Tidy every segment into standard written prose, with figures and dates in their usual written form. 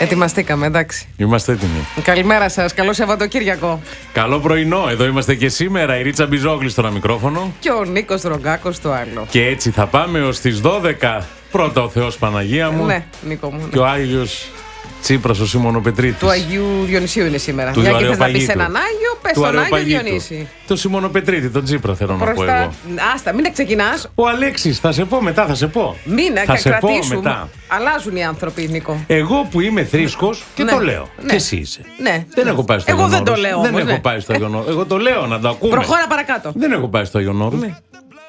Ετοιμαστήκαμε, εντάξει. Είμαστε έτοιμοι. Καλημέρα σας, καλό Σαββατοκύριακο. Καλό πρωινό, εδώ είμαστε και σήμερα. Η Ρίτσα Μπιζόγλη στο ένα μικρόφωνο. Και ο Νίκος Ρογκάκος στο άλλο. Και έτσι θα πάμε ως τις 12. Πρώτα ο Θεός Παναγία μου. Ναι, Νίκο μου. Ναι. Και ο Άγιος Τσίπρας ο Σιμωνοπετρίτης. Του Αγίου Διονυσίου είναι σήμερα. Του Για και θες να πεις Αριοπαγήτου. έναν Άγιο, πες Του τον Άγιο Αριοπαγήτου. Διονύση. Το Σιμωνοπετρίτη, τον Τσίπρα θέλω να πω εγώ. Άστα, μην ξεκινάς. Ο Αλέξης, θα σε πω μετά, θα σε πω. Μην θα σε πω κρατήσουμε. μετά. Αλλάζουν οι άνθρωποι, Νίκο. Εγώ που είμαι θρήσκος και Ναι. το λέω. Ναι. Και εσύ είσαι. Ναι. Δεν έχω πάει στο Εγώ Άγιον δεν το Όρος. λέω Δεν όμως, έχω ναι. πάει στο Άγιον Όρος. Εγώ το λέω να το ακούμε. Προχώρα παρακάτω. Δεν έχω πάει στο Άγιον Όρος. Ναι.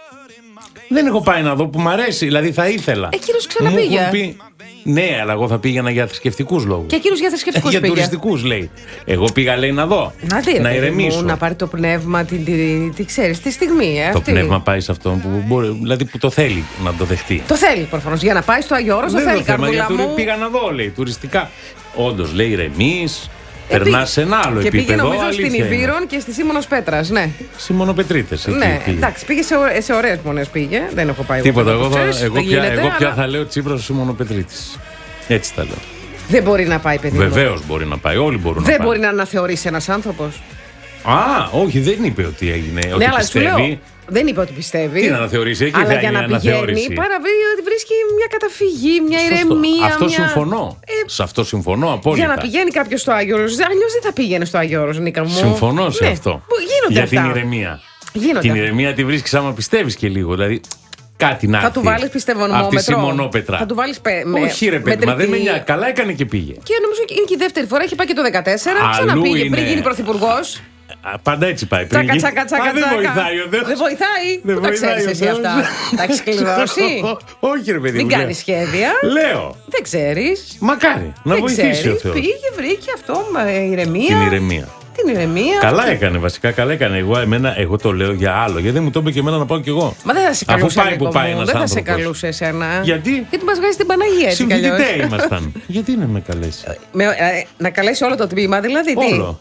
Δεν έχω πάει να δω που μ' αρέσει, δηλαδή θα ήθελα. Εκείνος Μου ξαναπήγε. έχουν πει. Ναι, αλλά εγώ θα πήγαινα για θρησκευτικούς λόγους. Και εκείνος για θρησκευτικούς Για πήγε. τουριστικούς λέει. Εγώ πήγα λέει να δω. Να δει, ρε παιδί ηρεμήσω. μου, να πάρει το πνεύμα, τι ξέρεις, τη στιγμή. Το αυτή. πνεύμα πάει σε αυτόν που μπορεί, δηλαδή που το θέλει να το δεχτεί. Το θέλει προφανώς. Για να πάει στο Άγιο Όρος, το Δεν θέλει, το θέμα, καρδούλα γιατί μου. πήγα να δω, λέει, τουριστικά. Όντως, λέει, ηρεμείς, περνάς σε ένα άλλο και επίπεδο. πήγε νομίζω στην αλήθεια είναι. Ιβύρον και στη Σίμωνος Πέτρας, ναι. Σιμωνοπετρίτες, εκεί Ναι, πήγε. εντάξει, πήγε σε ωραίες μονές πήγε. Δεν έχω πάει Τίποτα, εγώ. εγώ, Ξέρεις, δεν εγώ γίνεται, πια αλλά θα λέω Τσίπρας ο Σιμωνοπετρίτης. Έτσι τα λέω. δεν μπορεί να πάει, παιδί μου. Βεβαίως μπορεί να πάει, όλοι μπορούν να Δεν πάνε. μπορεί να αναθεωρήσει ένας άνθρωπος. Α, όχι, δεν είπε ότι έγινε, ότι Ναι, αλλά σου λέω. πιστεύει. Δεν είπε ότι πιστεύει. Τι να αναθεωρήσει, εκεί αλλά θα για γίνει να αναθεώρηση. πηγαίνει, βρίσκει μια καταφυγή, μια Σωστό. ηρεμία. Αυτό μια... συμφωνώ. Σε αυτό συμφωνώ απόλυτα. Για να πηγαίνει κάποιος στο Άγιο Όρος. Αλλιώς δεν θα πήγαινε στο Άγιο Όρος, Νίκα μου. Συμφωνώ σε Ναι, αυτό. Γίνονται Για αυτά. την ηρεμία. Γίνονται Την αυτά. ηρεμία τη βρίσκεις άμα πιστεύεις και λίγο. Δηλαδή κάτι να Θα έρθει του βάλεις πιστευονομόμετρο. από τη Σιμωνόπετρα. Θα του βάλεις Όχι ρε παιδί, μα δεν με νοιάζει. Καλά έκανε και πήγε. Και νομίζω είναι και η δεύτερη φορά, έχει πάει και το 2014. Αλλού Ξαναπήγε είναι. πριν γίνει πρωθυπουργός. Πάντα έτσι πάει. Πριν Τσάκα, γίνει- τσάκα, τσάκα. Α, δεν τσάκα. βοηθάει ο Θεός. Δεν βοηθάει. Δεν Πού τα βοηθάει ξέρεις ο εσύ Θεός. αυτά. Τα έχεις κλειδώσει. Όχι ρε παιδί Μην μου, κάνεις σχέδια. Λέω. Δεν ξέρεις. Μακάρι να Δεν βοηθήσει ο ξέρεις. Θεός. Πήγε, βρήκε αυτό με ηρεμία. Την ηρεμία. Την ηρεμία. Καλά έκανε, βασικά καλά έκανε. Εγώ το λέω για άλλο. Γιατί δεν μου το είπε και εμένα να πάω κι εγώ. Μα δεν θα σε Αφού καλούσε. πάει Νίκο που πάει μου. ένας Δεν θα σε άνθρωπος. καλούσε εσένα. Γιατί? Γιατί μας βγάζει την Παναγία έτσι κι αλλιώς. Συμφιλητέ ήμασταν. Γιατί να με καλέσει. Να καλέσει όλο το τμήμα, δηλαδή. Τι? Όλο.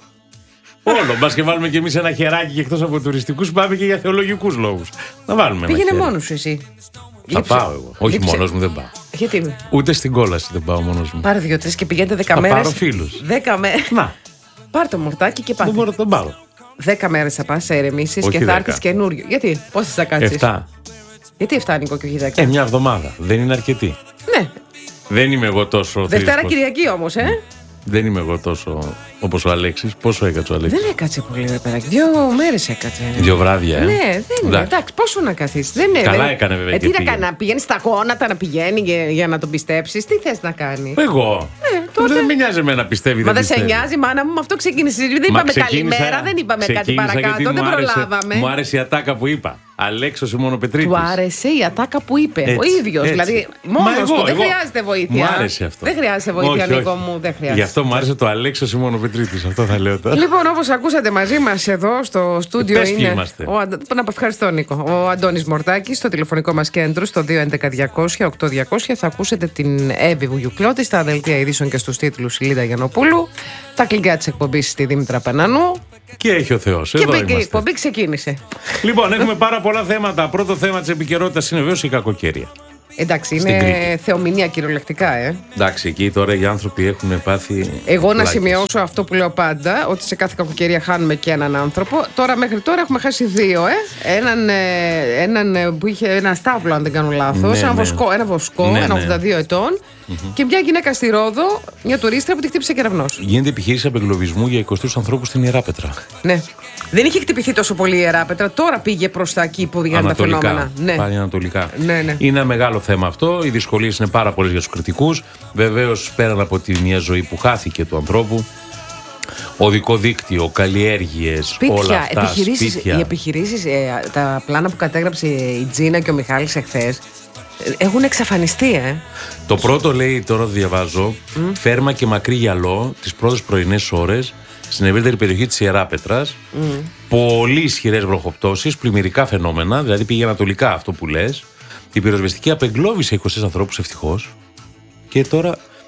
Όλο. Μπας και βάλουμε κι εμείς ένα χεράκι και εκτός από τουριστικούς πάμε και για θεολογικούς λόγους. Να βάλουμε ένα Πήγαινε χέρι. μόνος σου εσύ. Θα πάω εγώ. Όχι Λείψε. μόνος μου δεν πάω. Γιατί? Ούτε στην κόλαση δεν πάω μόνος μου. Πάρε 2-3 και πηγαίνετε 10 Θα μέρες. πάρω φίλους. 10 μέρες. Να, Πάρε το μορτάκι και δεν πάτε. μπορώ να τον πάρω. 10 μέρες θα πας, θα ηρεμήσεις Όχι και θα 10. έρθεις καινούριο. Γιατί? Πόσες θα κάτσεις? 7. Γιατί 7 Νίκο και όχι 10? Μια εβδομάδα. Δεν είναι αρκετή. Ναι. Δεν είμαι εγώ τόσο. Δευτέρα θρήσκος. Κυριακή όμως, Δεν είμαι εγώ τόσο όπως ο Αλέξης. Πόσο έκατσε ο Αλέξης? Δεν έκατσε πολύ, ρε παιδάκι. 2 μέρες έκατσε. 2 βράδια, Ναι, δεν είναι. Εντάξει. Εντάξει, πόσο να καθίσει. Δεν είναι. Καλά δεν- έκανε, βέβαια, Τι και να πήγε. κάνει, να πηγαίνει στα γόνατα να πηγαίνει για να τον πιστέψει. Τι θε να κάνει. Εγώ. τότε. Δεν με νοιάζει εμένα να πιστεύει. Μα δεν σε πιστεύει. νοιάζει, μάνα μου, με αυτό ξεκίνησε. Δεν Μα είπαμε ξεκίνησα- καλημέρα, δεν είπαμε κάτι ξεκίνησα παρακάτω, γιατί δεν μου άρεσε- προλάβαμε. Μου άρεσε η ατάκα που είπα. Αλέξος Σιμωνοπετρίτης. Του άρεσε η ατάκα που είπε. Έτσι, Ο ίδιο. έτσι. Δηλαδή, Μα μόνο εγώ, του. Δεν εγώ. χρειάζεται βοήθεια. Μου άρεσε αυτό. Δεν χρειάζεται βοήθεια, Όχι, Νίκο όχι. μου. Δεν χρειάζεται. Γι' αυτό μου άρεσε το Αλέξος Σιμωνοπετρίτης. Αυτό θα λέω τώρα. Λοιπόν, όπως ακούσατε μαζί μας εδώ στο στούντιο Πες ποιοι είναι. είμαστε. Να ευχαριστώ, Νίκο. Ο Αντώνης Μορτάκης στο τηλεφωνικό μας κέντρο στο 211-200-8200. Θα ακούσετε την Εύη Βουγιουκλώτη στα δελτία ειδήσεων και στους τίτλους η Λίδα Γιαννοπούλου. Τα κλικιά της εκπομπής στη Δήμητρα Πενανού. Και έχει ο Θεός. Και Εδώ η είμαστε. εκπομπή ξεκίνησε. Λοιπόν, έχουμε πάρα πολλά θέματα. Πρώτο θέμα της επικαιρότητας είναι βέβαιως η κακοκαιρία. Εντάξει, Στην είναι Κρήτη. θεομηνία κυριολεκτικά, Εντάξει, εκεί τώρα οι άνθρωποι έχουν πάθει. Εγώ να πλάκες. σημειώσω αυτό που λέω πάντα, ότι σε κάθε κακοκαιρία χάνουμε και έναν άνθρωπο. Τώρα μέχρι τώρα έχουμε χάσει 2, Έναν που είχε ένα στάβλο, αν δεν κάνω λάθος. Ναι, ένα βοσκό, Ναι, ένα ναι. 82 ετών. Και μια γυναίκα στη Ρόδο, μια τουρίστρια που τη χτύπησε κεραυνός. Γίνεται επιχείρηση απεγκλωβισμού για 20 ανθρώπους στην Ιεράπετρα. Ναι. Δεν είχε χτυπηθεί τόσο πολύ η Ιεράπετρα, τώρα πήγε προς τα εκεί που πήγαν τα φαινόμενα. Ναι. Πάλι ανατολικά. Ναι, ναι. Είναι ένα μεγάλο θέμα αυτό. Οι δυσκολίες είναι πάρα πολλές για τους κριτικούς. Βεβαίως, πέραν από τη μια ζωή που χάθηκε του ανθρώπου, οδικό δίκτυο, καλλιέργειες, όλα αυτά. Οι επιχειρήσεις, τα πλάνα που κατέγραψε η Τζίνα και ο Μιχάλης εχθές, έχουν εξαφανιστεί, Το πρώτο λέει, τώρα το διαβάζω, φέρμα και μακρύ γυαλό τις πρώτες πρωινές ώρες στην ευρύτερη περιοχή της Ιεράπετρας. Πολύ ισχυρές βροχοπτώσεις, πλημμυρικά φαινόμενα, δηλαδή πήγε ανατολικά αυτό που λες. Η πυροσβεστική απεγκλώβησε 24 ανθρώπους ευτυχώς. Και τώρα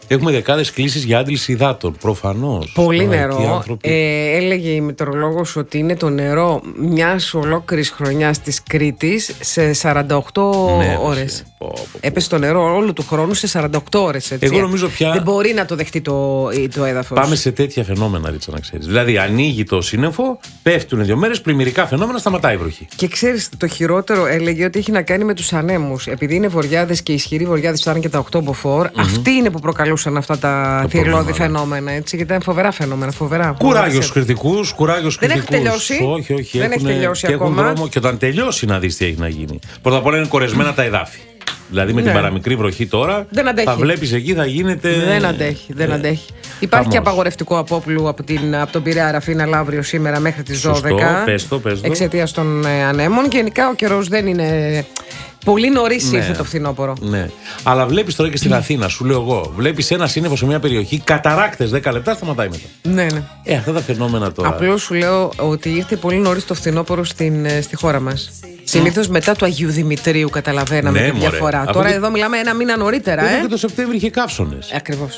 Έχουμε δεκάδες κλήσεις για άντληση υδάτων. Προφανώς. Πολύ νερό. Έλεγε η μετεωρολόγος ότι είναι το νερό μιας ολόκληρης χρονιάς της Κρήτης σε 48 ώρες. Έπεσε το νερό όλου του χρόνου σε 48 ώρες. Έτσι. Εγώ νομίζω πια. Δεν μπορεί να το δεχτεί το έδαφος. Πάμε σε τέτοια φαινόμενα, Ρίτσα, να ξέρεις. Δηλαδή, ανοίγει το σύννεφο, πέφτουν 2 μέρες, πλημμυρικά φαινόμενα, σταματάει η βροχή. Και ξέρεις, το χειρότερο έλεγε ότι έχει να κάνει με τους ανέμους. Επειδή είναι βορειάδες και ισχυροί βορειάδες, φτάνουν και τα 8 μποφόρ, αυτοί είναι που προκαλούσαν αυτά τα θηρλώδη φαινόμενα. Έτσι, γιατί ήταν φοβερά φαινόμενα. Κουράγιο στους κριτικούς, Δεν έχει τελειώσει. Όχι. Δεν έχει τελειώσει έχουν ακόμα. δρόμο, και όταν τελειώσει να δεις τι έχει να γίνει. Πρώτα απ' όλα είναι κορεσμένα τα εδάφη. Δηλαδή με την παραμικρή βροχή τώρα θα βλέπεις εκεί θα γίνεται. Δεν αντέχει. Υπάρχει και απαγορευτικό απόπλου από τον Πειραιά Ραφίνα Λαύριο σήμερα μέχρι τις 12. Πες το. Εξαιτίας των ανέμων. Και γενικά ο καιρός δεν είναι. Πολύ νωρίς ήρθε το φθινόπωρο. Ναι. Αλλά βλέπεις τώρα και στην Αθήνα, σου λέω εγώ. Βλέπεις ένα σύννεφο σε μια περιοχή, καταράκτες 10 λεπτά, σταματάει μετά. Ναι. Αυτά τα φαινόμενα τώρα. Απλώς σου λέω ότι ήρθε πολύ νωρίς το φθινόπωρο στη χώρα μας. Συνήθως μετά του Αγίου Δημητρίου καταλαβαίναμε τη διαφορά. Τώρα εδώ μιλάμε ένα μήνα νωρίτερα. Και το Σεπτέμβρη είχε καύσονες. Ακριβώς.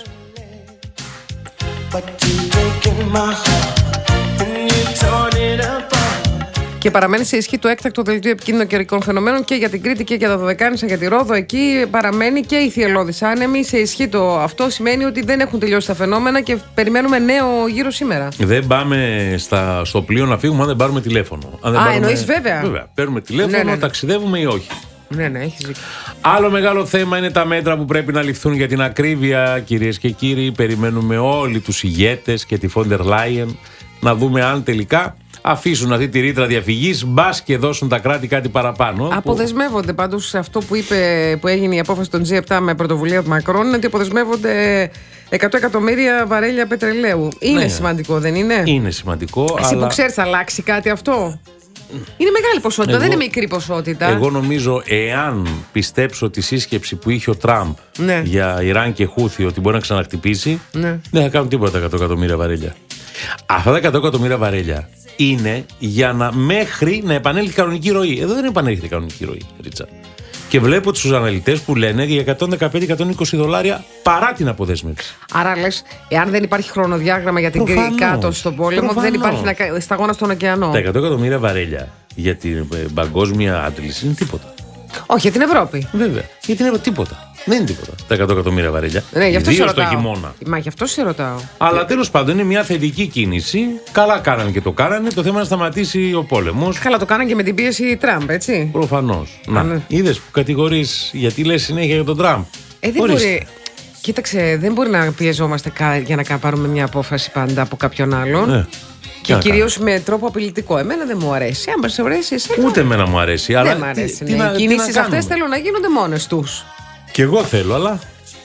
Και παραμένει σε ισχύ το έκτακτο δελτίο επικίνδυνων καιρικών φαινομένων και για την Κρήτη και για τα Δωδεκάνησα, για τη Ρόδο. Εκεί παραμένει και η θυελλώδης άνεμη. Σε ισχύ αυτό σημαίνει ότι δεν έχουν τελειώσει τα φαινόμενα και περιμένουμε νέο γύρο σήμερα. Δεν πάμε στο πλοίο να φύγουμε αν δεν πάρουμε τηλέφωνο. Εννοείς βέβαια. Παίρνουμε τηλέφωνο, ταξιδεύουμε ή όχι. Ναι, έχεις δίκιο. Άλλο μεγάλο θέμα είναι τα μέτρα που πρέπει να ληφθούν για την ακρίβεια, κυρίες και κύριοι. Περιμένουμε όλοι τους ηγέτες και τη Φόντερ Λάιεν να δούμε αν τελικά αφήσουν αυτή τη ρήτρα διαφυγής, μπας και δώσουν τα κράτη κάτι παραπάνω. Αποδεσμεύονται πάντως σε αυτό που έγινε η απόφαση των G7 με πρωτοβουλία του Μακρόν, είναι ότι αποδεσμεύονται 100 εκατομμύρια βαρέλια πετρελαίου. Είναι σημαντικό, δεν είναι? Είναι σημαντικό. Εσύ που ξέρεις, θα αλλάξει κάτι αυτό? Είναι μεγάλη ποσότητα, δεν είναι μικρή ποσότητα. Εγώ νομίζω, εάν πιστέψω τη σύσκεψη που είχε ο Τραμπ για Ιράν και Χούθι ότι μπορεί να ξαναχτυπήσει, δεν θα κάνουν τίποτα 100 εκατομμύρια βαρέλια. Αυτά τα 100 εκατομμύρια βαρέλια είναι για μέχρι να επανέλθει η κανονική ροή. Εδώ δεν επανέλθει η κανονική ροή, Ρίτσα. Και βλέπω τους αναλυτές που λένε για 115-120 δολάρια παρά την αποδέσμευση. Άρα λες, εάν δεν υπάρχει χρονοδιάγραμμα για την κάτω στον πόλεμο, δεν υπάρχει σταγόνα στον ωκεανό. Τα 100 εκατομμύρια βαρέλια για την παγκόσμια άντληση είναι τίποτα. Όχι, για την Ευρώπη. Βέβαια. Για την Ευρώπη τίποτα. Δεν είναι τίποτα. Τα 100 εκατομμύρια βαρέλια. Ναι, γι' αυτό σε ρωτάω. Στο χειμώνα. Μα γι' αυτό σε ρωτάω. Αλλά τέλος πάντων είναι μια θετική κίνηση. Καλά κάνανε και το κάνανε. Το θέμα είναι να σταματήσει ο πόλεμος. Καλά, το κάνανε και με την πίεση Τραμπ, έτσι. Προφανώς. Είδες που κατηγορείς γιατί λες συνέχεια για τον Τραμπ. Δεν μπορεί. Κοίταξε, δεν μπορεί να πιεζόμαστε για να πάρουμε μια απόφαση πάντα από κάποιον άλλον. Και κυρίως με τρόπο απειλητικό. Εμένα δεν μου αρέσει. Αν μας αρέσει, εσένα. Ούτε εμένα μου αρέσει. Δεν μου αρέσει. Οι κινήσεις αυτές θέλω να γίνονται μόνες τους. Και εγώ θέλω, αλλά.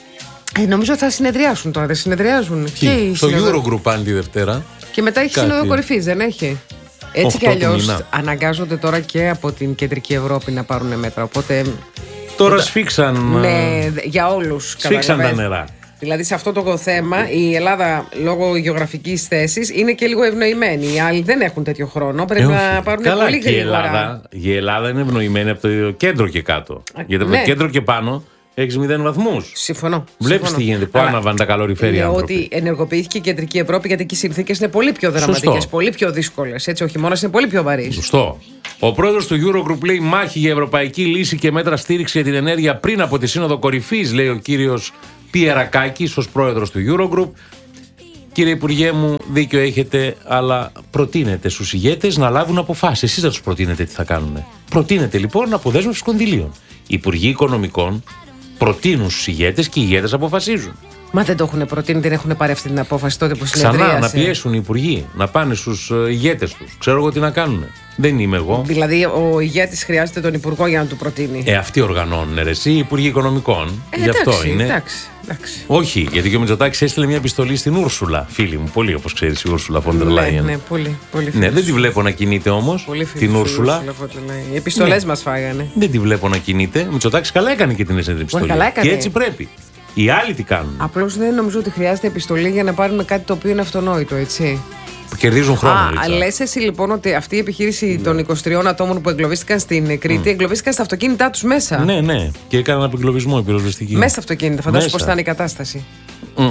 Νομίζω θα συνεδριάσουν τώρα. Δεν συνεδριάζουν. Στο Eurogroup πάνε τη Δευτέρα. Και μετά έχει σύνοδο κορυφής, δεν έχει? Έτσι κι αλλιώς αναγκάζονται τώρα και από την Κεντρική Ευρώπη να πάρουν μέτρα. Οπότε. Τώρα σφίξαν. Ναι, για όλους. Σφίξαν τα νερά. Δηλαδή σε αυτό το θέμα η Ελλάδα λόγω γεωγραφικής θέσης είναι και λίγο ευνοημένη. Οι άλλοι δεν έχουν τέτοιο χρόνο. Πρέπει να πάρουν πολύ γρήγορα. Η Ελλάδα είναι ευνοημένη από το κέντρο και κάτω. Γιατί από το κέντρο και πάνω έχει 0 βαθμούς. Συμφωνώ. Βλέπεις τι γίνεται. Πού άναβαν τα καλοριφέρια. Λέω ότι ενεργοποιήθηκε η Κεντρική Ευρώπη γιατί εκεί οι συνθήκες είναι πολύ πιο δραματικές, πολύ πιο δύσκολες. Έτσι, ο χειμώνας είναι πολύ πιο βαρύς. Σωστό. Ο πρόεδρος του Eurogroup λέει μάχη για ευρωπαϊκή λύση και μέτρα στήριξη για την ενέργεια πριν από τη Σύνοδο Κορυφής, λέει ο κύριος Πιερακάκης ως πρόεδρος του Eurogroup. Κύριε Υπουργέ μου, δίκιο έχετε, αλλά προτείνετε στους ηγέτες να λάβουν αποφάσεις. Εσείς θα τους προτείνετε τι θα κάνουν. Προτείνετε λοιπόν αποδέσμευση κονδυλίων. Οι Υπουργοί Οικονομικών προτείνουν στους ηγέτες και οι ηγέτες αποφασίζουν. Μα δεν το έχουν προτείνει, δεν έχουν πάρει αυτή την απόφαση τότε που συνεδρίασε. Ξανά να πιέσουν οι υπουργοί, να πάνε στους ηγέτες τους. Ξέρω εγώ τι να κάνουν. Δεν είμαι εγώ. Δηλαδή, ο ηγέτης χρειάζεται τον υπουργό για να του προτείνει. Αυτοί οργανώνουν, εσύ, οι υπουργοί οικονομικών. Γι' αυτό είναι. Εντάξει. Όχι, γιατί και ο Μητσοτάκης έστειλε μια επιστολή στην Ούρσουλα, φίλη μου. Πολύ, όπως ξέρεις, η Ούρσουλα Φόντερ Λάιεν. Ναι, πολύ. Ναι, δεν τη βλέπω να κινείται όμως. Την Ούρσουλα. Οι επιστολές μας φάγανε. Δεν τη βλέπω να κινείται. Ο Μητσοτάκης καλά έκανε και την επιστολή. Και έτσι πρέπει. Οι άλλοι τι κάνουν. Απλώς δεν νομίζω ότι χρειάζεται επιστολή για να πάρουμε κάτι το οποίο είναι αυτονόητο, έτσι. Που κερδίζουν χρόνο. Λες εσύ λοιπόν ότι αυτή η επιχείρηση των 23 ατόμων που εγκλωβίστηκαν στην Κρήτη εγκλωβίστηκαν στα αυτοκίνητά τους μέσα. Ναι. Και έκαναν απεγκλωβισμό η πυροσβεστική. Μέσα στα αυτοκίνητα, φαντάζομαι πώς ήταν η κατάσταση.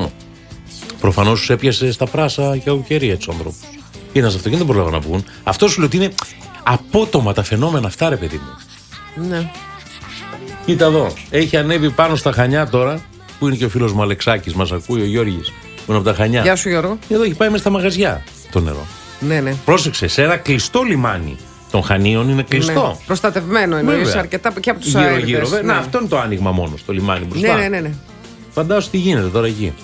Προφανώς τους έπιασε στα πράσα και κακοκαιρία τους ανθρώπους. Ήταν σε αυτοκίνητο, δεν προλάβαν να βγουν. Αυτό σου λέω ότι είναι απότομα τα φαινόμενα αυτά, ρε παιδί μου. Ναι. Κοίτα εδώ. Έχει ανέβει πάνω στα Χανιά τώρα, που είναι και ο φίλος μου Αλεξάκης, μας ακούει, ο Γιώργης, που είναι από τα Χανιά. Γεια σου, Γιώργο. Εδώ έχει πάει μέσα στα μαγαζιά το νερό. Ναι, ναι. Πρόσεξε, σε ένα κλειστό λιμάνι των Χανίων είναι κλειστό. Ναι. Προστατευμένο εννοείς αρκετά και από τους αέριδες. Γύρω-γύρω. Ναι. Να, αυτό είναι το άνοιγμα μόνο στο λιμάνι μπροστά. Ναι. Φαντάσου τι γίνεται τώρα εκεί.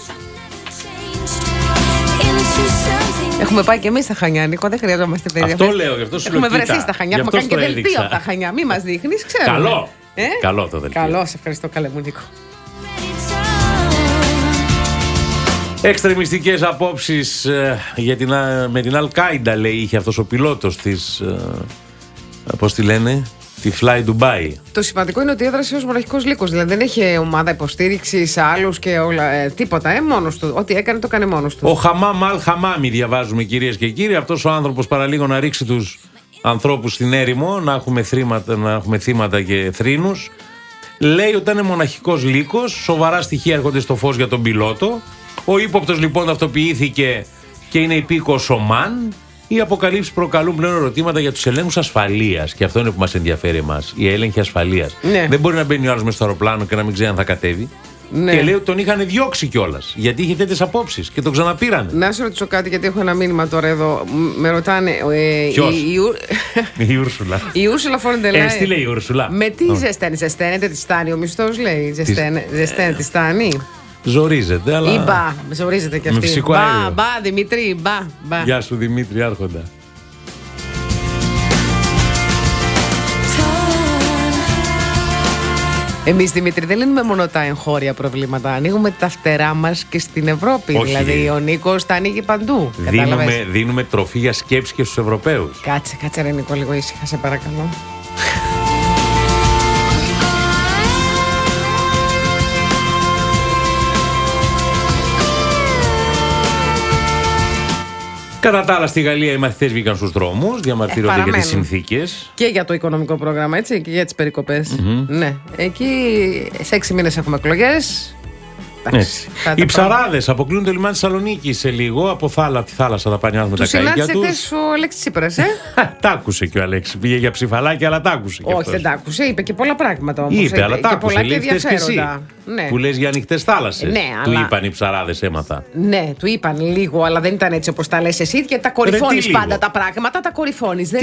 Έχουμε πάει και εμείς στα Χανιά, Νίκο, δεν χρειαζόμαστε παιδιά. Αυτό λέω, γι' αυτό σου λέω. Έχουμε βρεθεί στα Χανιά, έχουμε κάνει και δελτίο από τα Χανιά. Μη μας δείχνεις, ξέρω. Καλό! Καλό το δελτίο. Καλό, σε ευχαριστώ, καλέ μου, Νίκο. Εξτρεμιστικές απόψεις με την Αλ-Κάιντα, λέει, είχε αυτός ο πιλότος της. Πώς τη λένε, τη Fly Dubai. Το σημαντικό είναι ότι έδρασε ως μοναχικός λύκος. Δηλαδή δεν είχε ομάδα υποστήριξης, άλλους και όλα. Τίποτα. Μόνος του. Ό,τι έκανε το έκανε μόνος του. Ο Χαμάμ Αλ-Χαμάμι, διαβάζουμε, κυρίες και κύριοι. Αυτός ο άνθρωπος παραλίγο να ρίξει τους ανθρώπους στην έρημο, να έχουμε θύματα και θρήνους. Λέει ότι ήταν μοναχικός λύκος. Σοβαρά στοιχεία έρχονται στο φως για τον πιλότο. Ο ύποπτος λοιπόν ταυτοποιήθηκε και είναι υπήκος Ομάν. Οι αποκαλύψεις προκαλούν πλέον ερωτήματα για τους ελέγχους ασφαλείας. Και αυτό είναι που μας ενδιαφέρει εμάς. Η έλεγχη ασφαλείας. Ναι. Δεν μπορεί να μπαίνει ο άλλος μέσα στο αεροπλάνο και να μην ξέρει αν θα κατέβει. Ναι. Και λέει ότι τον είχαν διώξει κιόλας. Γιατί είχε τέτοιες απόψεις και τον ξαναπήραν. Να σε ρωτήσω κάτι, γιατί έχω ένα μήνυμα τώρα εδώ. Με ρωτάνε. Ποιος? Η Ούρσουλα. Η Ούρσουλα φон ντερ Λάιεν. Τι λέει η Ούρσουλα? Με τι ζεσταίνει? Ζεσταίνεται τη στάνη ο μισθός, λέει. Ζεσταίνεται τη στάνη. Ζορίζεται, αλλά. Ή μπα, ζορίζεται κι αυτή. Με φυσικό αέριο. Μπα, Δημήτρη, μπα. Γεια σου, Δημήτρη, Άρχοντα. Εμείς, Δημήτρη, δεν λύνουμε μόνο τα εγχώρια προβλήματα. Ανοίγουμε τα φτερά μας και στην Ευρώπη. Όχι. Δηλαδή, ο Νίκος τα ανοίγει παντού. Δίνουμε τροφή για σκέψη και στους Ευρωπαίους. Κάτσε, ρε Νίκο, λίγο ήσυχα, σε παρακαλώ. Κατά τα άλλα, στη Γαλλία οι μαθητές βγήκαν στους δρόμους, διαμαρτύρονται για τις συνθήκες. Και για το οικονομικό πρόγραμμα, έτσι, και για τις περικοπές. Ναι. Εκεί σε 6 μήνες έχουμε εκλογές. Οι ψαράδες αποκλείουν το λιμάνι της Θεσσαλονίκης σε λίγο. Από τη θάλασσα θα πάνε με τα καΐκια τους. Χθες ο Αλέξης Τσίπρας, Τα άκουσε και ο Αλέξης. Πήγε για ψηφαλάκια, αλλά τα άκουσε. Όχι, δεν τα άκουσε. Είπε και πολλά πράγματα όμως. Είπε, αλλά τα άκουσε. Λέει και εσύ. Ναι. Που λες για ανοιχτές θάλασσες. Ναι, του είπαν οι ψαράδες, έμαθα. Ναι, του είπαν λίγο, αλλά δεν ήταν έτσι όπως τα λες εσύ. Και τα κορυφώνεις πάντα τα πράγματα. Τα κορυφώνεις. Δεν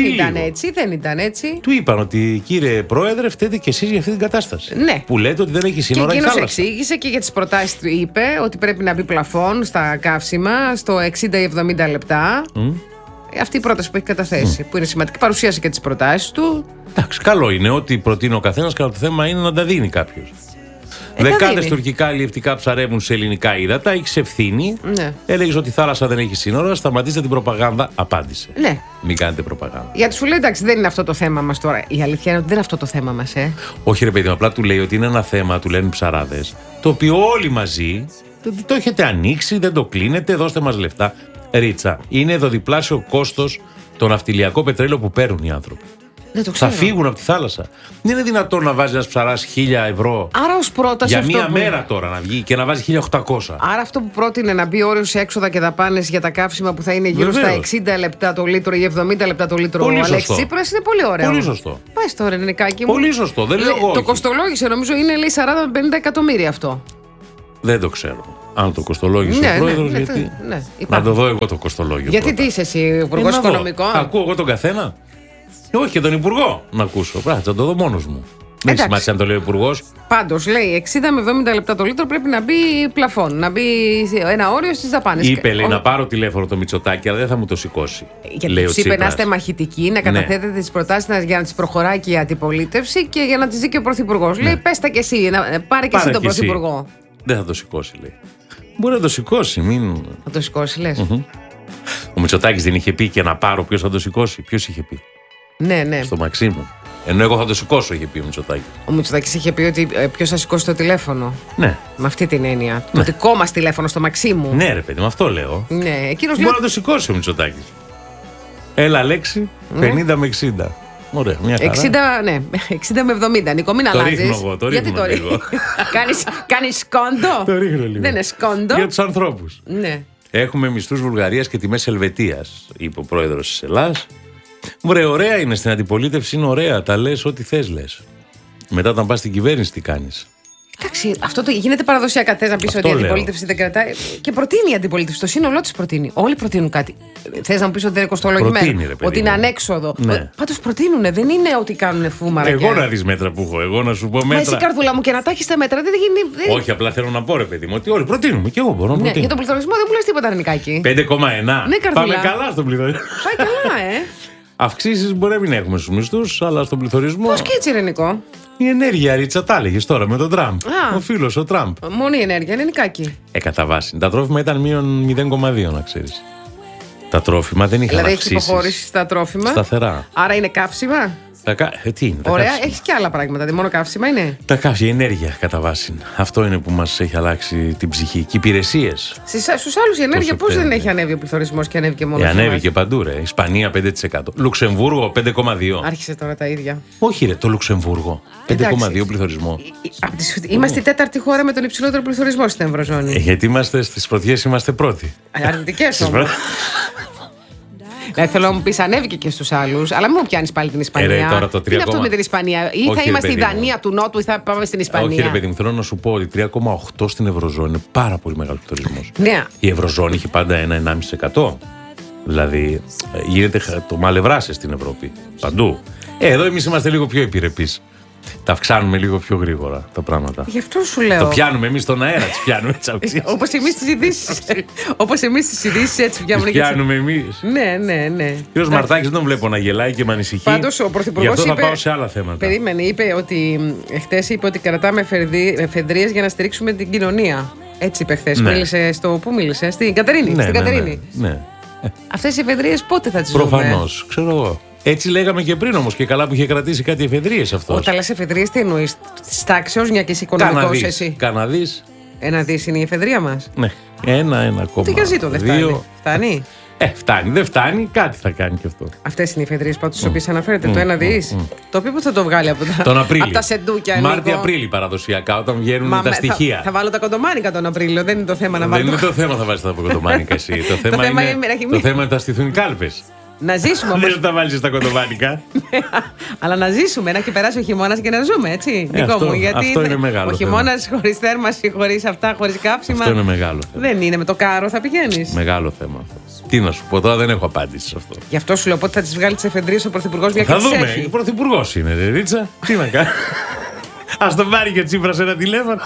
ήταν έτσι. Του είπαν ότι, κύριε Πρόεδρε, φταίτε κι εσείς για αυτή την κατάσταση. Ναι. Που λέτε ότι δεν έχει σύνορα η θάλασσα. Και εκείνος εξήγησε και για τις προτάσεις του είπε ότι πρέπει να μπει πλαφόν στα καύσιμα στο 60-70 λεπτά. Αυτή η πρόταση που έχει καταθέσει, που είναι σημαντική, παρουσίασε και τις προτάσεις του. Εντάξει, καλό είναι ότι προτείνει ο καθένας, αλλά το θέμα είναι να τα δίνει κάποιος. Δεκάδες τουρκικά αλλιευτικά ψαρεύουν σε ελληνικά ύδατα, έχει ευθύνη. Ναι. Έλεγε ότι η θάλασσα δεν έχει σύνορα, σταματήστε την προπαγάνδα. Απάντησε. Ναι. Μην κάνετε προπαγάνδα. Γιατί σου λέει εντάξει, δεν είναι αυτό το θέμα μας τώρα. Η αλήθεια είναι ότι δεν είναι αυτό το θέμα μας, Όχι, ρε παιδί μου, απλά του λέει ότι είναι ένα θέμα, του λένε οι ψαράδες, το οποίο όλοι μαζί το έχετε ανοίξει, δεν το κλείνετε, δώστε μας λεφτά. Ρίτσα, είναι εδώ διπλάσιο κόστος το ναυτιλιακό πετρέλαιο που παίρνουν οι άνθρωποι. Θα φύγουν από τη θάλασσα. Δεν είναι δυνατόν να βάζει ένα ψαράς 1.000 ευρώ. Άρα ως πρόταση για μία μέρα τώρα να βγει και να βάζει 1.800. Άρα αυτό που πρότεινε να μπει όριο σε έξοδα και δαπάνες για τα καύσιμα που θα είναι γύρω στα 60 λεπτά το λίτρο ή 70 λεπτά το λίτρο ο Αλέξης Τσίπρας είναι πολύ ωραίο. Πολύ σωστό. Πάει τώρα, Νικάκι μου. Πολύ σωστό. Δεν λέω εγώ. Το κοστολόγησε, νομίζω είναι λέει 40-50 εκατομμύρια αυτό. Δεν το ξέρω. Αν το κοστολόγησε ο πρόεδρος, γιατί. Να το δω εγώ το κοστολόγιο. Γιατί τι είσαι εσύ, Υπουργός Οικονομικών? Ακούω εγώ τον καθένα. Όχι και τον Υπουργό να ακούσω. Πρέπει να το δω μόνος μου. Δεν έχει σημασία αν το λέει ο Υπουργός. Πάντως λέει 60 με 70 λεπτά το λίτρο πρέπει να μπει πλαφόν, να μπει ένα όριο στις δαπάνες. Είπε, λέει, να πάρω τηλέφωνο το Μητσοτάκη, αλλά δεν θα μου το σηκώσει. Γιατί του είπε να είστε μαχητικοί, να καταθέτετε τις προτάσεις για να τις προχωράει και η αντιπολίτευση και για να τις δει και ο Πρωθυπουργός. Λέει, πες τα κι εσύ, πάρε κι εσύ τον Πρωθυπουργό. Δεν θα το σηκώσει, λέει. Μπορεί να το σηκώσει, μην. Θα το σηκώσει, λες. Ο Μητσοτάκης δεν είχε πει και να πάρω ποιος θα το σηκώσει. Ποιος είχε πει? Ναι. Στο Μαξίμου. Ενώ εγώ θα το σηκώσω, είχε πει ο Μητσοτάκης. Ο Μητσοτάκης είχε πει ότι ποιος θα σηκώσει το τηλέφωνο. Ναι. Με αυτή την έννοια. Το δικό μας τηλέφωνο στο Μαξίμου. Ναι, ρε παιδί, με αυτό λέω. Ναι, εκείνος μπορεί να το σηκώσει ο Μητσοτάκης. Έλα, Αλέξη, 50 με 60. Ωραία, μια χαρά. 60 με 70. Νίκο, μην αλλάζεις. Το ρίχνω εγώ, το ρίχνω λίγο. Κάνεις σκόντο. Το ρίχνω λίγο. Δεν είναι σκόντο. Για τους ανθρώπους. Ναι. Έχουμε μισθούς Βουλγαρίας και τιμές Ελβετίας, είπε ο πρόεδρος της Ελλάδας. Βρε, ωραία είναι στην αντιπολίτευση, είναι ωραία. Τα λες ό,τι θες λες. Μετά, όταν πας στην κυβέρνηση, τι κάνεις? Εντάξει, αυτό γίνεται παραδοσιακά. Θες να πεις ότι η αντιπολίτευση δεν κρατάει. Και προτείνει η αντιπολίτευση. Το σύνολό της προτείνει. Όλοι προτείνουν κάτι. Θες να μου πεις ότι δεν είναι κοστολογημένο? Ότι είναι ανέξοδο. Ναι. Πάντως προτείνουν. Δεν είναι ότι κάνουν φούμαρα. Εγώ να δεις μέτρα που έχω. Εγώ να σου πω μέτρα. Μα εσύ, καρδούλα μου, και να τα έχεις τα μέτρα. Δεν γίνει. Όχι, απλά θέλω να πω, ρε παιδί μου, ότι όλοι προτείνουμε. Και εγώ μπορώ να προτείνω. Για τον πληθωρισμό δεν μου λες τίποτα, Νικάκη. 5,1. Ναι, πάμε καλά στον πληθωρισμό. Πάει καλά, Αυξήσεις μπορεί να μην έχουμε στους μισθούς, αλλά στον πληθωρισμό. Πώς και έτσι, ρε Νικό? Η ενέργεια, Ρίτσα, τα έλεγες τώρα με τον Τραμπ. Ο φίλος, ο Τραμπ. Μόνο η ενέργεια, είναι Νικάκη. Κατά βάση. Τα τρόφιμα ήταν μείον 0,2, να ξέρεις. Τα τρόφιμα δεν είχαν αυξήσεις. Δηλαδή έχει υποχώρηση στα τρόφιμα. Σταθερά. Άρα είναι καύσιμα. Τι είναι, ωραία, έχει και άλλα πράγματα. Δεν μόνο καύσιμα είναι. Τα καύσιμα, η ενέργεια κατά βάση. Αυτό είναι που μας έχει αλλάξει την ψυχή. Και οι υπηρεσίες. Στους άλλους η ενέργεια πώς δεν έχει ανέβει ο πληθωρισμός και ανέβηκε μόνο? Ανέβηκε παντού, ρε. Ισπανία 5%. Λουξεμβούργο 5,2%. Άρχισε τώρα τα ίδια. Όχι, ρε, το Λουξεμβούργο. 5,2% πληθωρισμό. Είμαστε η τέταρτη χώρα με τον υψηλότερο πληθωρισμό στην Ευρωζώνη. Γιατί είμαστε στις πρωτιές, είμαστε πρώτοι. Αρνητικές όμως. Θέλω να μου πεις, ανέβηκε και στους άλλους, αλλά μην μου πιάνεις πάλι την Ισπανία. Τώρα το 3, τι είναι αυτό με την Ισπανία? Ή θα είμαστε η Δανία του Νότου ή θα πάμε στην Ισπανία? Όχι, ρε παιδί μου, θέλω να σου πω ότι 3,8 στην Ευρωζώνη είναι πάρα πολύ μεγάλο πληθωρισμός. Ναι. Η Ευρωζώνη έχει πάντα 1,5%. Δηλαδή γίνεται το μαλευράσε στην Ευρώπη. Παντού. Εδώ εμείς είμαστε λίγο πιο επιρρεπείς. Τα αυξάνουμε λίγο πιο γρήγορα τα πράγματα. Γι' αυτό σου λέω. Το πιάνουμε εμείς στον αέρα, τις πιάνουμε τις αυξήσεις. Όπως εμείς τις ειδήσεις. Όπως εμείς τις ειδήσεις έτσι πιάνουμε. Τις πιάνουμε εμείς. Ναι. Ο κύριος Μαρτάκης δεν τον βλέπω να γελάει και με ανησυχεί. Πάντως ο Πρωθυπουργός είπε. Γι' αυτό θα πάω σε άλλα θέματα. Περίμενε, χτες είπε ότι κρατάμε εφεδρείες για να στηρίξουμε την κοινωνία. Έτσι είπε χθες. Ναι. Μίλησε στην Κατερίνη. Ναι, στην Κατερίνη. Ναι. Αυτές οι εφεδρείες πότε θα τις δούμε? Προφανώς, ξέρω εγώ. Έτσι λέγαμε και πριν όμως και καλά που είχε κρατήσει κάτι εφεδρείες αυτός. Όταν λες εφεδρείες, τι εννοείς? Της τάξεως, μια και είσαι οικονομικός εσύ. Καναδής. 1 δις είναι η εφεδρεία μας. Ναι. 1,1. Τι για ζήτω, δεν φτάνει. Φτάνει. Φτάνει, δεν φτάνει, κάτι θα κάνει και αυτό. Αυτές είναι οι εφεδρείες πάντως στις οποίες αναφέρεται, το 1 δις. Το οποίο που θα το βγάλει από τα σεντούκια? Μάρτιο-Απρίλη παραδοσιακά, όταν βγαίνουν τα στοιχεία. Θα βάλω τα κοντομάνικα τον Απρίλιο, δεν είναι το θέμα να βάλω. Δεν είναι το θέμα θα βάλεις τα κοντομάνικα εσύ. Το θέμα είναι να στηθούν οι κάλπες. Να ζήσουμε όμως. Δεν θα βάλεις τα κοντομάνικα. Αλλά να ζήσουμε, να έχει περάσει ο χειμώνας και να ζούμε, έτσι. Δικό μου. Γιατί αυτό είναι μεγάλο. Ο χειμώνας χωρίς θέρμανση, χωρίς αυτά, χωρίς κάψιμα. Αυτό είναι μεγάλο θέμα. Δεν είναι, με το κάρο θα πηγαίνεις. Μεγάλο θέμα αυτό. Τι να σου πω τώρα, δεν έχω απάντηση σε αυτό. Γι' αυτό σου λέω πότε θα τις βγάλει τις εφεδρείες ο Πρωθυπουργός, μια και τις θα δούμε. έχει. Ο Πρωθυπουργός είναι, ρε Ρίτσα. Τι να κάνει. Ας τον πάρει και ο Τσίπρας ένα τηλέφωνο.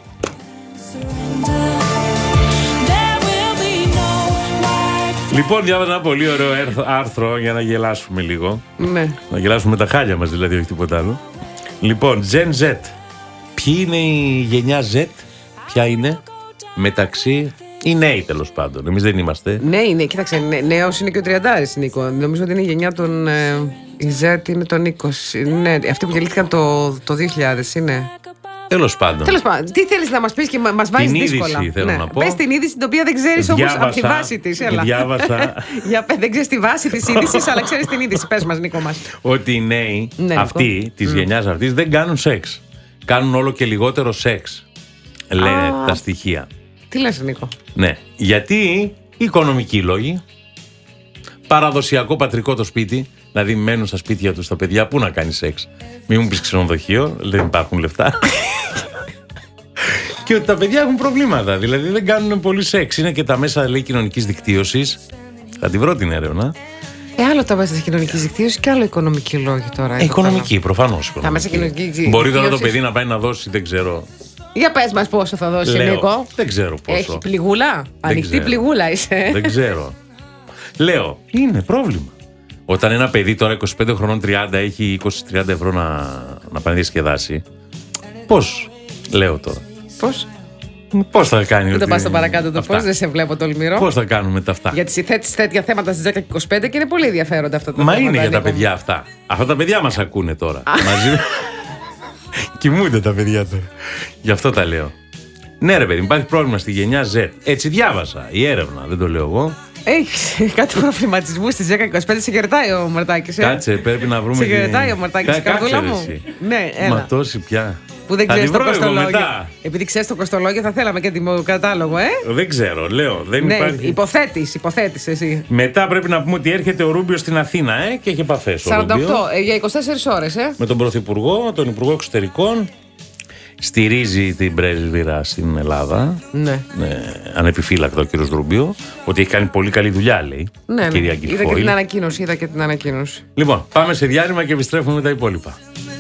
Λοιπόν, διάβαζα ένα πολύ ωραίο άρθρο για να γελάσουμε λίγο. Ναι. Να γελάσουμε τα χάλια μας, δηλαδή, όχι τίποτα άλλο. Λοιπόν, Gen Z. Ποιοι είναι η γενιά Z? Ποια είναι? Μεταξύ. Οι νέοι, τέλος πάντων. Εμείς δεν είμαστε. Ναι, είναι. Κοίταξε, νέος είναι και ο 30άρης, Νίκο. Νομίζω ότι είναι η γενιά των. Η Z είναι των 20. Ναι, αυτοί που γεννήθηκαν το 2000 είναι. Τέλος πάντων. Τι θέλεις να μας πεις και μας βάζεις δύσκολα? Είδηση, θέλω να πω. Πες την είδηση την οποία δεν ξέρεις όμως από τη βάση της. Διάβασα. Δεν ξέρεις τη βάση της είδησης, αλλά ξέρεις την είδηση. Πες μας, Νίκο μας. Ότι οι νέοι αυτοί, της γενιάς αυτής, δεν κάνουν σεξ. Κάνουν όλο και λιγότερο σεξ. Λένε τα στοιχεία. Τι λες, Νίκο? Ναι. Γιατί οικονομικοί λόγοι. Παραδοσιακό πατρικό το σπίτι. Δηλαδή μένουν στα σπίτια τους τα παιδιά. Πού να κάνει σεξ? Μην μου πεις ξενοδοχείο. Δεν υπάρχουν λεφτά. Και ότι τα παιδιά έχουν προβλήματα. Δηλαδή δεν κάνουν πολύ σεξ. Είναι και τα μέσα, λέει, κοινωνικής δικτύωσης. Θα τη βρω την έρευνα. Άλλο τα μέσα κοινωνικής δικτύωσης και άλλο οικονομικοί λόγοι τώρα. Οικονομική, προφανώς. Τα μέσα κοινωνικής δικτύωσης. Μπορεί τώρα το παιδί να πάει να δώσει, δεν ξέρω. Για πες μας πόσο θα δώσει, Νίκο. Δεν ξέρω πόσο. Έχει πληγούλα? Ανοιχτή πληγούλα είσαι. Δεν ξέρω. Λέω, είναι πρόβλημα. Όταν ένα παιδί τώρα 25 χρονών 30 έχει 20-30 ευρώ να πάει διασκεδάσει. Πώς, λέω τώρα. Πώς θα κάνει? Δεν το πας στο παρακάτω το πώς, δεν σε βλέπω τολμηρό. Πώς θα κάνουμε τα αυτά? Γιατί θέτεις τέτοια θέματα στις 10 και 25 και είναι πολύ ενδιαφέροντα αυτά τα θέματα. Μα είναι για τα παιδιά αυτά. Αυτά τα παιδιά μας ακούνε τώρα. Μαζί. Κοιμούνται τα παιδιά τώρα. Γι' αυτό τα λέω. Ναι, ρε παιδί, υπάρχει πρόβλημα στη γενιά Z. Έτσι διάβασα η έρευνα, δεν το λέω εγώ. Έχει κάτι προβληματισμού στις 10:25. Σε χαιρετάει ο Μαρτάκης. Κάτσε, πρέπει να βρούμε. Σε χαιρετάει ο Μαρτάκης, καρδούλα μου. Ναι, έλα. Μα τόση πια. Που δεν ξέρει το κοστολόγιο. Μετά. Επειδή ξέρει το κοστολόγιο, θα θέλαμε και την κατάλογο, Δεν ξέρω, λέω. Δεν υπάρχει. Υποθέτεις εσύ. Μετά πρέπει να πούμε ότι έρχεται ο Ρούμπιο στην Αθήνα, και έχει επαφές. 48 για 24 ώρες, Με τον Πρωθυπουργό, τον Υπουργό Εξωτερικών. Στηρίζει την πρέσβυρα στην Ελλάδα. Ναι. Ανεπιφύλακτο ο κύριος Ρούμπιο. Ότι έχει κάνει πολύ καλή δουλειά, λέει. Ναι, κυρία είδα και την ανακοίνωση. Λοιπόν, πάμε σε διάλειμμα και επιστρέφουμε με τα υπόλοιπα.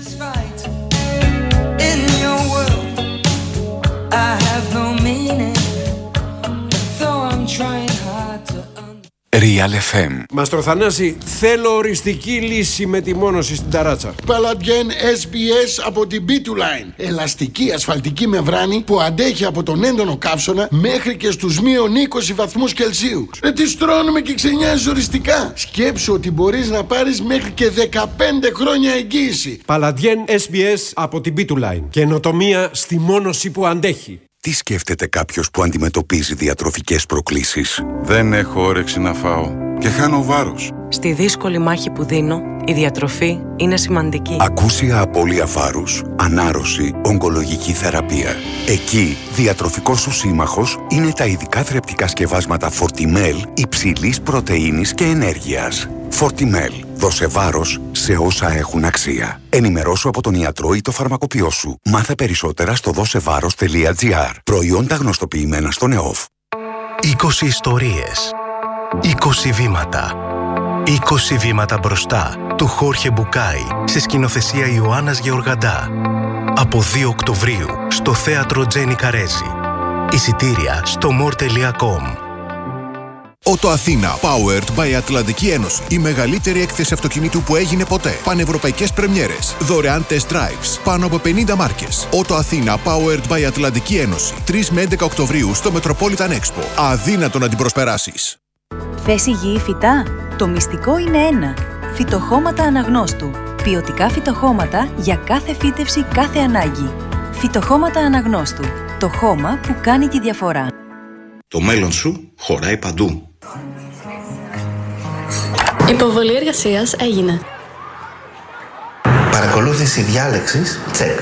Real FM. Μαστροθανάση, θέλω οριστική λύση με τη μόνωση στην ταράτσα. Παλαντιέν SBS από την B2Line. Ελαστική ασφαλτική μεμβράνη που αντέχει από τον έντονο καύσωνα μέχρι και στους μείον 20 βαθμούς Κελσίου. Τι στρώνουμε και ξενιάζει οριστικά. Σκέψου ότι μπορείς να πάρεις μέχρι και 15 χρόνια εγγύηση. Παλαντιέν SBS από την B2Line. Καινοτομία στη μόνωση που αντέχει. Τι σκέφτεται κάποιος που αντιμετωπίζει διατροφικές προκλήσεις? Δεν έχω όρεξη να φάω και χάνω βάρος. Στη δύσκολη μάχη που δίνω, η διατροφή είναι σημαντική. Ακούσια απώλεια βάρους, ανάρρωση, ογκολογική θεραπεία. Εκεί, διατροφικός σου σύμμαχος είναι τα ειδικά θρεπτικά σκευάσματα Fortimel υψηλής πρωτεΐνης και ενέργειας. Fortimel. Δώσε βάρος σε όσα έχουν αξία. Ενημερώσου από τον ιατρό ή το φαρμακοποιό σου. Μάθε περισσότερα στο δώσεβάρος.gr. Προϊόντα γνωστοποιημένα στον ΕΟΦ. 20 ιστορίες. 20 βήματα. 20 βήματα μπροστά του Χόρχε Μπουκάη σε σκηνοθεσία Ιωάννας Γεωργαντά. Από 2 Οκτωβρίου στο θέατρο Τζένι Καρέζη. Εισιτήρια στο more.com. Ότο Αθήνα, powered by Ατλαντική Ένωση. Η μεγαλύτερη έκθεση αυτοκινήτου που έγινε ποτέ. Πανευρωπαϊκές πρεμιέρες. Δωρεάν test drives. Πάνω από 50 μάρκες. Ότο Αθήνα, powered by Ατλαντική Ένωση. 3 με 11 Οκτωβρίου στο Metropolitan Expo. Αδύνατο να την προσπεράσεις. Θες υγιή φυτά? Το μυστικό είναι ένα. Φυτοχώματα Αναγνώστου. Ποιοτικά φυτοχώματα για κάθε φύτευση, κάθε ανάγκη. Φυτοχώματα Αναγνώστου. Το χώμα που κάνει τη διαφορά. Το μέλλον σου χωράει παντού. Υποβολή εργασίας έγινε. Παρακολούθηση διάλεξης, τσεκ.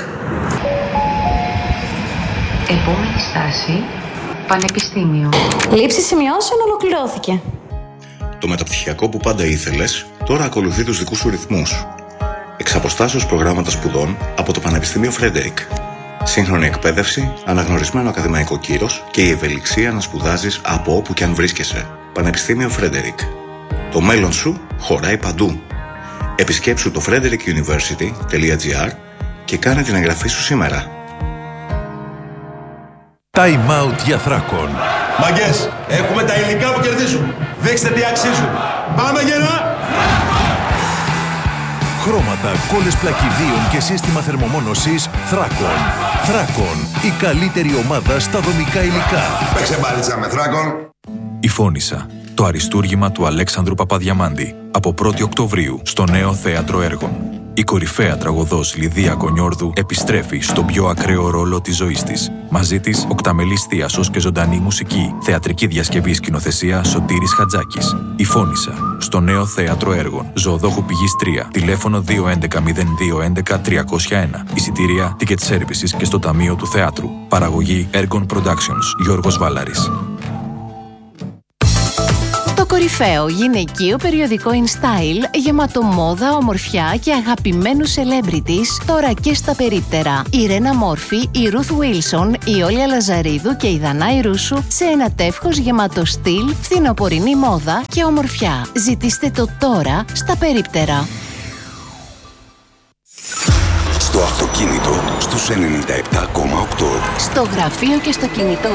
Επόμενη στάση, πανεπιστήμιο. Λήψη σημειώσεων ολοκληρώθηκε. Το μεταπτυχιακό που πάντα ήθελες, τώρα ακολουθεί τους δικούς σου ρυθμούς. Εξ αποστάσεως προγράμματα σπουδών από το Πανεπιστήμιο Φρέντερικ. Σύγχρονη εκπαίδευση, αναγνωρισμένο ακαδημαϊκό κύρος και η ευελιξία να σπουδάζεις από όπου και αν βρίσκεσαι. Πανεπιστήμιο Φρέντερικ. Το μέλλον σου χωράει παντού. Επισκέψου το frederickuniversity.gr και κάνε την εγγραφή σου σήμερα. Time out για Θράκον. Μαγκές, έχουμε τα υλικά που κερδίζουν. Δείξτε τι αξίζουν. Πάμε γερά! Χρώματα, κόλλες πλακιδίων και σύστημα θερμομόνωσης Θράκον. Θράκον, η καλύτερη ομάδα στα δομικά υλικά. Παίξε μπάλιτσα με Θράκον. Η Φώνισσα, το αριστούργημα του Αλέξανδρου Παπαδιαμάντη, από 1η Οκτωβρίου στο Νέο Θέατρο Έργων. Η κορυφαία τραγωδός Λιδία Κονιόρδου επιστρέφει στον πιο ακραίο ρόλο της ζωής της. Μαζί της, οκταμελής θίασος και ζωντανή μουσική. Θεατρική διασκευή σκηνοθεσία Σωτήρης Χατζάκης. Η Φώνισσα, στο Νέο Θέατρο Έργων. Ζωοδόχου Πηγής 3. Τηλέφωνο 211-0211-301. Εισιτήρια, ticket services και στο Ταμείο του Θεάτρου. Παραγωγή Ergon Productions. Γιώργος Βάλαρης. Το κορυφαίο γυναικείο περιοδικό InStyle, γεμάτο μόδα, ομορφιά και αγαπημένους celebrities, τώρα και στα περίπτερα. Η Ρένα Μόρφη, η Ruth Wilson, η Όλια Λαζαρίδου και η Δανάη Ρούσου σε ένα τεύχος γεμάτο στυλ, φθινοπορεινή μόδα και ομορφιά. Ζητήστε το τώρα στα περίπτερα. Στο αυτοκίνητο στους 97,8. Στο γραφείο και στο κινητό